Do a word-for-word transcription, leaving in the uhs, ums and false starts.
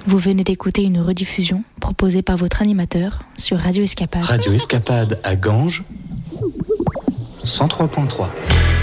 Vous venez d'écouter une rediffusion proposée par votre animateur sur Radio Escapade. Radio Escapade à Ganges, cent trois point trois.